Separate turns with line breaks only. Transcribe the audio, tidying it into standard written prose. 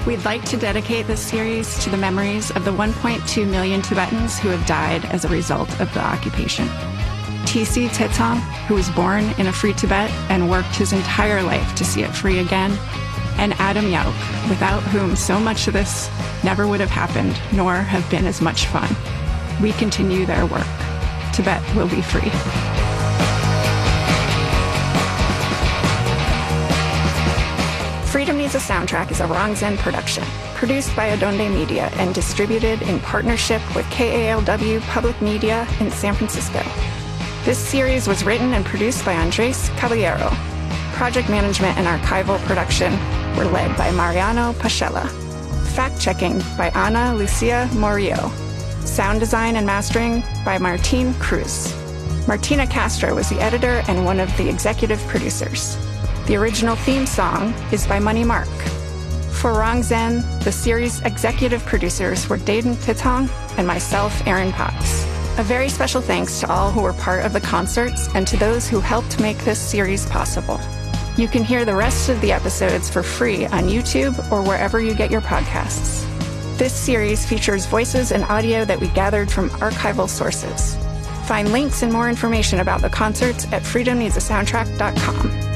We'd like to dedicate this series to the memories of the 1.2 million Tibetans who have died as a result of the occupation. TC Tetsang, who was born in a free Tibet and worked his entire life to see it free again, and Adam Yauch, without whom so much of this never would have happened, nor have been as much fun. We continue their work. Tibet will be free. Freedom Needs a Soundtrack is a Rongzhen production, produced by Adonde Media and distributed in partnership with KALW Public Media in San Francisco. This series was written and produced by Andres Caballero. Project management and archival production were led by Mariano Pachella. Fact-checking by Ana Lucia Morillo. Sound design and mastering by Martin Cruz. Martina Castro was the editor and one of the executive producers. The original theme song is by Money Mark. For Rongzhen, the series' executive producers were Dayton Titong and myself, Erin Potts. A very special thanks to all who were part of the concerts and to those who helped make this series possible. You can hear the rest of the episodes for free on YouTube or wherever you get your podcasts. This series features voices and audio that we gathered from archival sources. Find links and more information about the concerts at freedomneedsasoundtrack.com.